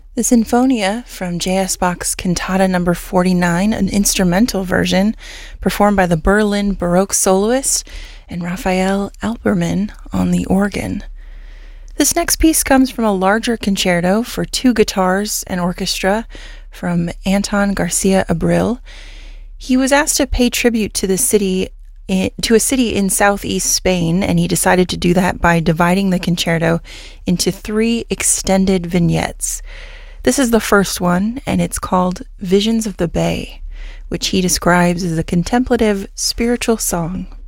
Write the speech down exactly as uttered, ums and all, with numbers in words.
The Sinfonia from J S. Bach's Cantata number forty-nine, an instrumental version performed by the Berlin Baroque soloist and Raphael Alperman on the organ. This next piece comes from a larger concerto for two guitars and orchestra from Anton Garcia Abril. He was asked to pay tribute to the city in, to a city in southeast Spain, and he decided to do that by dividing the concerto into three extended vignettes. This is the first one, and it's called Visions of the Bay, which he describes as a contemplative spiritual song